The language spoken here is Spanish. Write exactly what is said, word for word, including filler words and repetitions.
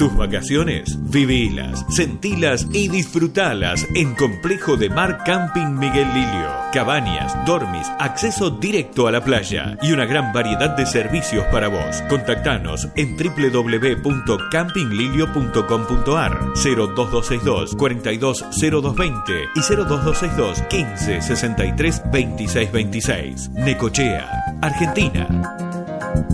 Tus vacaciones, vivilas, sentilas y disfrutalas en Complejo de Mar Camping Miguel Lilio. Cabañas, dormis, acceso directo a la playa y una gran variedad de servicios para vos. Contactanos en doble u doble u doble u punto camping lilio punto com punto a r, cero dos dos seis dos, cuarenta y dos cero dos veinte y cero dos dos seis dos, quince sesenta y tres veintiséis veintiséis. Necochea, Argentina.